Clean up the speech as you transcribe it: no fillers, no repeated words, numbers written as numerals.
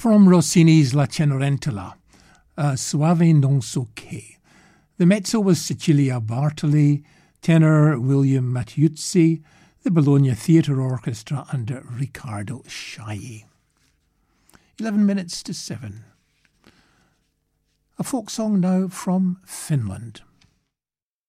From Rossini's La Cenerentola, Soave non so che. The mezzo was Cecilia Bartoli, tenor William Mattiuzzi, the Bologna Theatre Orchestra under Riccardo Chailly. 11 minutes to 7. A folk song now from Finland.